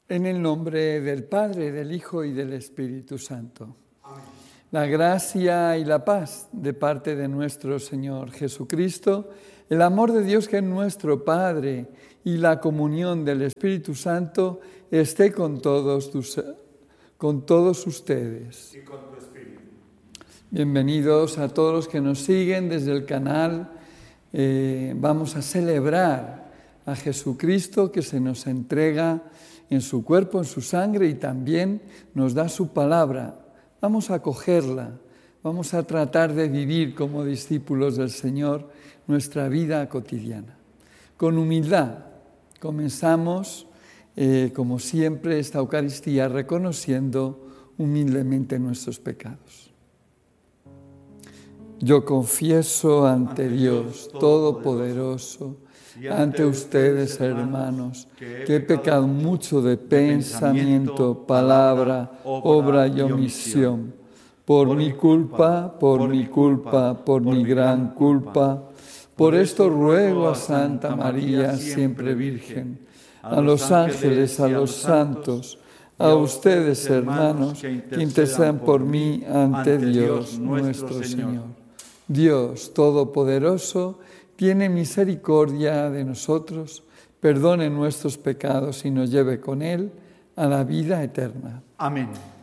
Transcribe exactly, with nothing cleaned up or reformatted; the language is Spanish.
En el nombre del Padre, del Hijo y del Espíritu Santo. Amén. La gracia y la paz de parte de nuestro Señor Jesucristo, el amor de Dios que es nuestro Padre y la comunión del Espíritu Santo esté con todos, tus, con todos ustedes. Y con tu espíritu. Bienvenidos a todos los que nos siguen desde el canal. Eh, vamos a celebrar a Jesucristo que se nos entrega en su cuerpo, en su sangre, y también nos da su palabra. Vamos a acogerla, vamos a tratar de vivir como discípulos del Señor nuestra vida cotidiana. Con humildad comenzamos, eh, como siempre, esta Eucaristía reconociendo humildemente nuestros pecados. Yo confieso ante Dios Todopoderoso, y ante ustedes, hermanos, que he pecado mucho de pensamiento, palabra, obra y omisión. Por mi culpa, por mi culpa, por mi gran culpa. Por esto ruego a Santa María, siempre Virgen, a los ángeles, a los santos, a ustedes, hermanos, que intercedan por mí ante Dios nuestro Señor. Dios Todopoderoso, tiene misericordia de nosotros, perdone nuestros pecados y nos lleve con Él a la vida eterna. Amén.